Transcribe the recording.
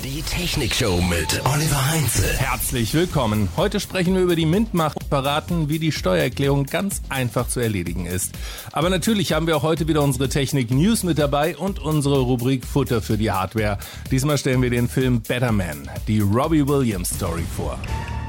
Die Technikshow mit Oliver Heinze. Herzlich willkommen. Heute sprechen wir über die Mint-Macht und verraten, wie die Steuererklärung ganz einfach zu erledigen ist. Aber natürlich haben wir auch heute wieder unsere Technik-News mit dabei und unsere Rubrik Futter für die Hardware. Diesmal stellen wir den Film Better Man, die Robbie Williams Story vor.